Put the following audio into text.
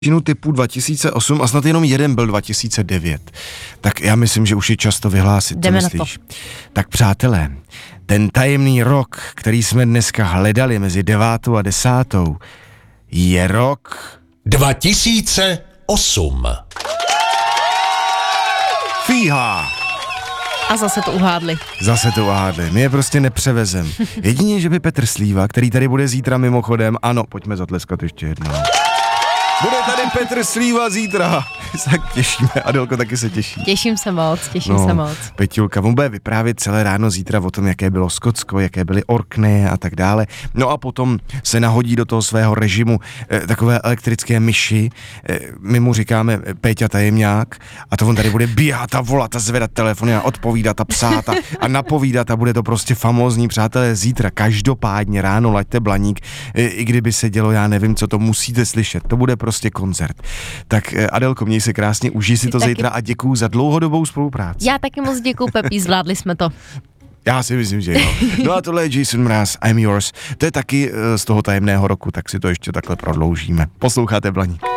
typu 2008 a snad jenom jeden byl 2009. Tak já myslím, že už je čas to vyhlásit. Jdeme co na to. myslíš? Tak přátelé, ten tajemný rok, který jsme dneska hledali mezi 9. a 10. je rok 2008. Fíha! A zase to uhádli. Zase to uhádli, my je prostě nepřevezem. Jedině, že by Petr Slíva, který tady bude zítra mimochodem, ano, pojďme zatleskat ještě jednou. Bude tady Petr Slíva zítra. Tak těšíme, Adelko taky se těší. Těším se moc. Peťulka, on bude vyprávět celé ráno zítra o tom, jaké bylo Skotsko, jaké byly Orkney a tak dále. No a potom se nahodí do toho svého režimu takové elektrické myši. My mu říkáme Péťa tajemňák a to on tady bude běhat a volat a zvedat telefony a odpovídat a psát a napovídat a bude to prostě famózní. Přátelé, zítra každopádně ráno laďte blaník, i kdyby se dělo, já nevím, co to musíte slyšet. To bude prostě koncert. Tak Adelko, měj se krásně, užij si to taky. zítra a děkuju za dlouhodobou spolupráci. Já taky moc děkuju, Pepí, zvládli jsme to. Já si myslím, že jo. No a tohle je Jason Mraz, I'm Yours. To je taky z toho tajemného roku, tak si to ještě takhle prodloužíme. Posloucháte Blaník.